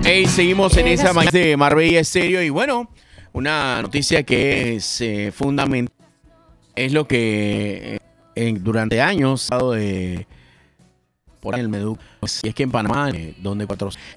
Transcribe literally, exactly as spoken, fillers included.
Hey, seguimos en Eh, esa las- mañana de Marbella Estéreo y bueno, una noticia que es eh, fundamental es lo que eh, en- durante años ha estado de por el Meduc, y es que en Panamá, eh, donde cuatro